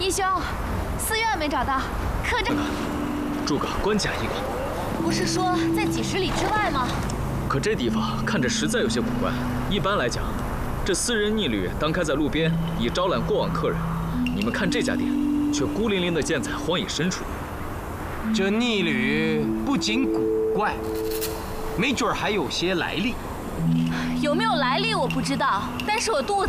义兄，寺院没找到，客栈。 诸葛官家一个。 不是说在几十里之外吗？ 可这地方看着实在有些古怪。一般来讲，这私人逆旅当开在路边，以招揽过往客人。你们看这家店，却孤零零地建在荒野深处。 这逆旅不仅古怪，没准还有些来历。 有没有来历我不知道，但是我肚